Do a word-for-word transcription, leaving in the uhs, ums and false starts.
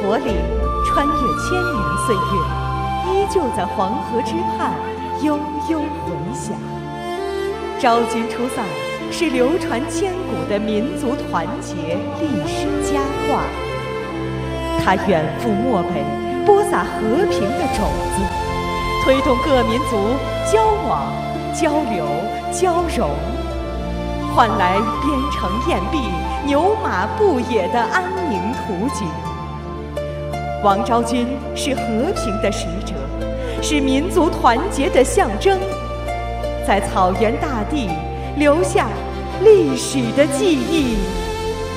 佛岭穿越千年岁月，依旧在黄河之畔悠悠回响。昭君出塞是流传千古的民族团结历史佳话，它远赴漠北，播撒和平的种子，推动各民族交往、交流、交融，换来边城雁壁、牛马不野的安宁图景。王昭君是和平的使者，是民族团结的象征，在草原大地留下历史的记忆。